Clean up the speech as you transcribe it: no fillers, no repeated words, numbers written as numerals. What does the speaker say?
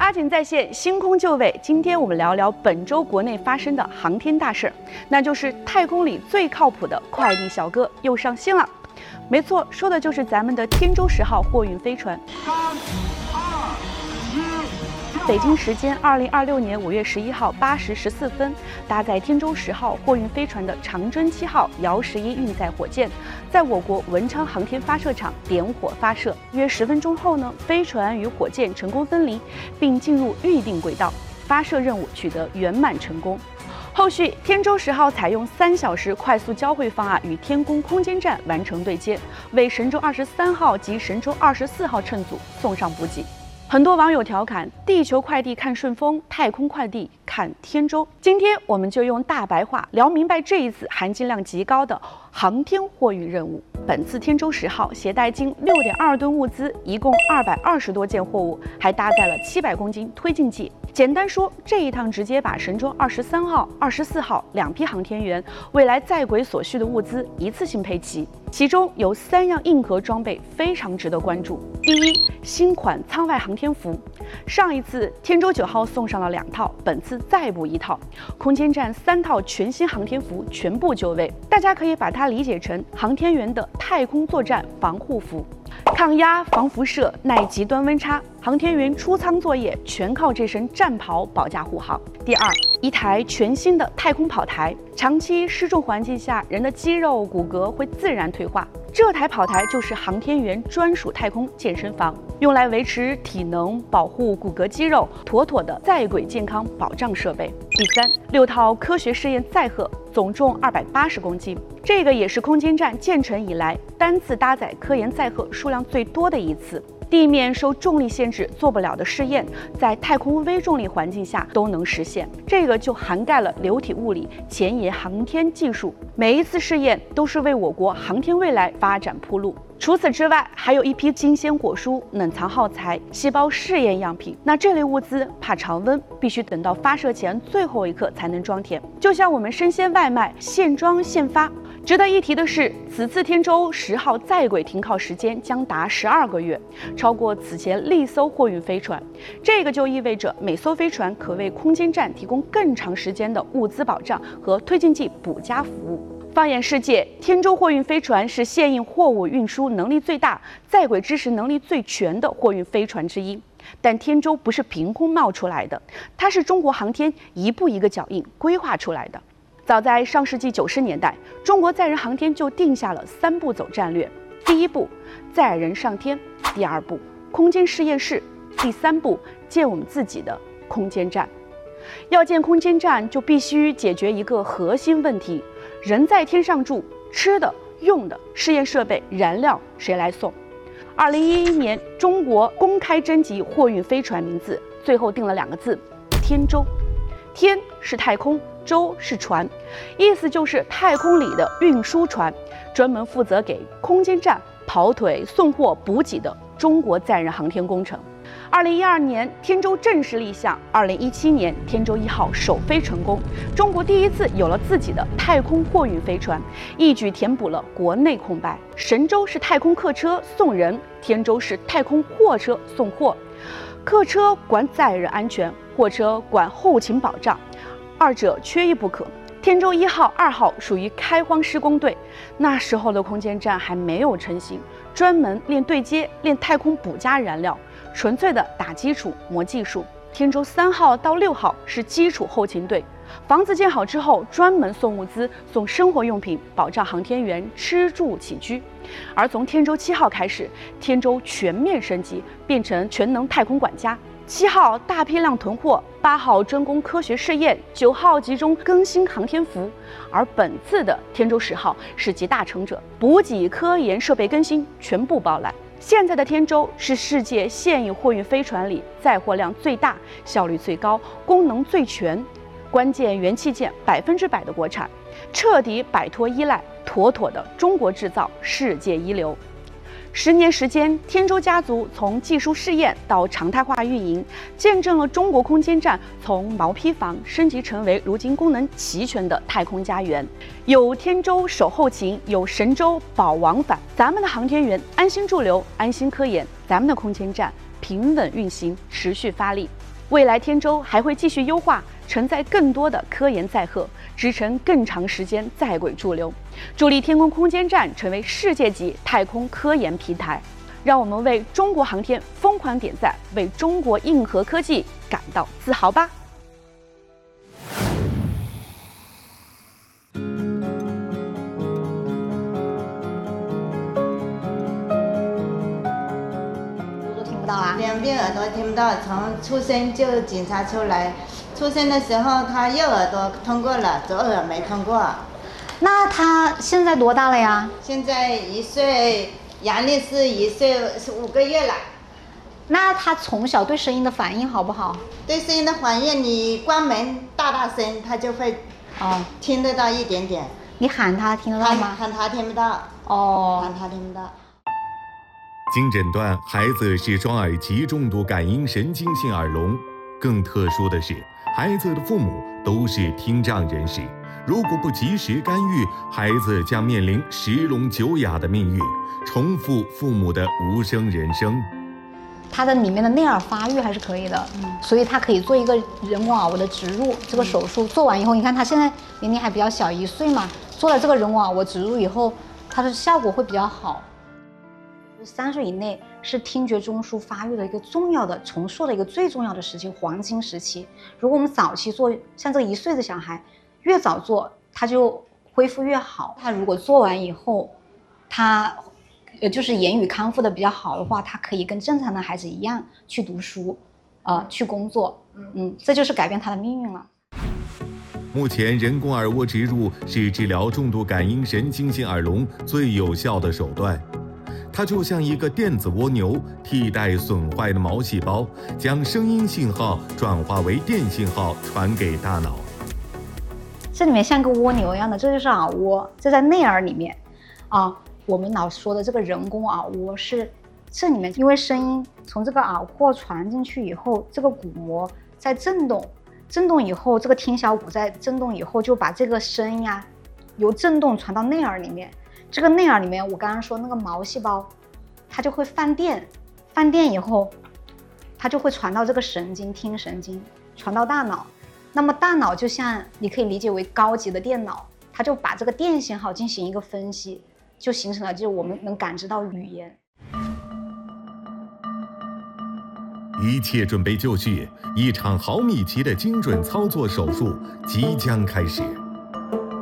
阿锦在线，星空就位。今天我们聊聊本周国内发生的航天大事，那就是太空里最靠谱的快递小哥又上线了。没错，说的就是咱们的天舟10号货运飞船。北京时间2026年5月11号8时14分，搭载天舟10号货运飞船的长征7号遥11运载火箭，在我国文昌航天发射场点火发射。约10分钟后呢，飞船与火箭成功分离，并进入预定轨道，发射任务取得圆满成功。后续，天舟10号采用3小时快速交会方案与天宫空间站完成对接，为神舟23号及神舟24号乘组送上补给。很多网友调侃：地球快递看顺丰，太空快递看天舟。今天我们就用大白话聊明白这一次含金量极高的航天货运任务。本次天舟10号携带近6.2吨物资，一共220多件货物，还搭载了700公斤推进剂。简单说，这一趟直接把神舟23号、24号2批航天员未来在轨所需的物资一次性配齐，其中有3样硬核装备非常值得关注。第一，新款舱外航天服。上一次天舟9号送上了2套，本次再补1套，空间站3套全新航天服全部就位，大家可以把它理解成航天员的太空作战防护服。抗压、防辐射、耐极端温差，航天员出舱作业全靠这身战袍保驾护航。第二，一台全新的太空跑台，长期失重环境下，人的肌肉骨骼会自然退化。这台跑台就是航天员专属太空健身房，用来维持体能、保护骨骼肌肉，妥妥的在轨健康保障设备。第三，6套科学试验载荷，总重280公斤，这个也是空间站建成以来单次搭载科研载荷数量最多的一次。地面受重力限制做不了的试验，在太空微重力环境下都能实现，这个就涵盖了流体物理、前沿航天技术。每一次试验都是为我国航天未来发展铺路。除此之外，还有一批新鲜果蔬、冷藏耗材、细胞试验样品。那这类物资怕常温，必须等到发射前最后一刻才能装填，就像我们生鲜外卖，现装现发。值得一提的是，此次天舟10号在轨停靠时间将达12个月，超过此前历艘货运飞船。这个就意味着每艘飞船可为空间站提供更长时间的物资保障和推进剂补加服务。放眼世界，天舟货运飞船是现役货物运输能力最大、在轨支持能力最全的货运飞船之一。但天舟不是凭空冒出来的，它是中国航天一步一个脚印规划出来的。早在上世纪90年代，中国载人航天就定下了3步走战略：第一步，载人上天；第二步，空间实验室；第3步，建我们自己的空间站。要建空间站，就必须解决一个核心问题：人在天上住，吃的、用的、试验设备、燃料谁来送？2011年，中国公开征集货运飞船名字，最后定了2个字：天舟。天是太空，舟是船，意思就是太空里的运输船，专门负责给空间站跑腿、送货、补给的中国载人航天工程。2012年，天舟正式立项；2017年，天舟1号首飞成功，中国第一次有了自己的太空货运飞船，一举填补了国内空白。神舟是太空客车送人，天舟是太空货车送货。客车管载人安全，货车管后勤保障，二者缺一不可。天舟1号、2号属于开荒施工队，那时候的空间站还没有成型，专门练对接、练太空补加燃料，纯粹的打基础、磨技术。天舟3号到6号是基础后勤队，房子建好之后专门送物资、送生活用品，保障航天员吃住起居。而从天舟7号开始，天舟全面升级，变成全能太空管家。7号大批量囤货，8号专攻科学试验，9号集中更新航天服。而本次的天舟10号是集大成者，补给、科研、设备更新全部包揽。现在的天舟是世界现役货运飞船里载货量最大、效率最高、功能最全、关键元器件100%的国产，彻底摆脱依赖，妥妥的中国制造，世界一流。10年时间，天舟家族从技术试验到常态化运营，见证了中国空间站从毛坯房升级成为如今功能齐全的太空家园。有天舟守后勤，有神舟保往返，咱们的航天员安心驻留，安心科研，咱们的空间站平稳运行，持续发力。 未来天舟还会继续优化，承载更多的科研载荷，支撑更长时间在轨驻留，助力天宫空间站成为世界级太空科研平台。让我们为中国航天疯狂点赞，为中国硬核科技感到自豪吧！ 两边耳朵听不到，从出生就检查出来。出生的时候，他右耳朵通过了，左耳没通过。 那他现在多大了呀？ 现在1岁，阳历是1岁5个月了。 那他从小对声音的反应好不好？ 对声音的反应，你关门大声，他就会听得到一点点。 你喊他听得到吗？ 喊他听不到。喊他听不到。 经诊断，孩子是双耳极重度感应神经性耳聋。更特殊的是，孩子的父母都是听障人士，如果不及时干预，孩子将面临10聋9哑的命运，重复父母的无声人生。 他的里面的内耳发育还是可以的，所以他可以做一个人工耳蜗的植入。这个手术做完以后，你看他现在年龄还比较小，1岁嘛，做了这个人工耳蜗植入以后，它的效果会比较好。3岁以内是听觉中枢发育的一个重要的重塑的一个最重要的时期，黄金时期。如果我们早期做，像这个1岁的小孩，越早做，他就恢复越好。他如果做完以后，他就是言语康复的比较好的话，他可以跟正常的孩子一样去读书，去工作。这就是改变他的命运了。 目前，人工耳蜗植入是治疗重度感应神经性耳聋最有效的手段。它就像一个电子蜗牛，替代损坏的毛细胞，将声音信号转化为电信号传给大脑。 这里面像个蜗牛一样的，这就是耳蜗，这在内耳里面我们老说的这个人工耳蜗是这里面，因为声音从这个耳廓传进去以后，这个鼓膜在震动，震动以后，这个听小骨在震动以后，就把这个声音由震动传到内耳里面。这个内耳里面，我刚刚说那个毛细胞，它就会放电，放电以后，它就会传到这个神经，听神经，传到大脑。那么大脑就像你可以理解为高级的电脑，它就把这个电信号进行一个分析，就形成了就是我们能感知到语言。 一切准备就绪，一场毫米级的精准操作手术即将开始。